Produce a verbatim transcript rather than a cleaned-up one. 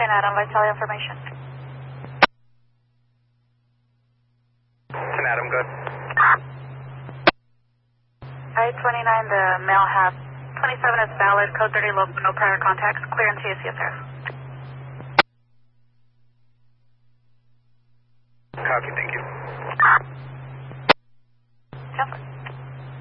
ten Adam, Vitality information. ten Adam, good. I twenty-nine, the male has twenty-seven is valid, code thirty low, no prior contacts, clear in T A C affairs. Copy, thank you. Cancel.